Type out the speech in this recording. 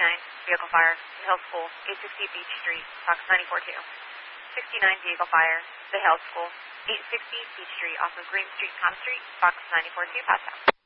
vehicle fire, The Hill School, 860 Beach Street, Fox 94.2. 69 vehicle fire, The Hill School, 860 Beach Street off of Green Street, Tom Street, Fox 94.2, pass out.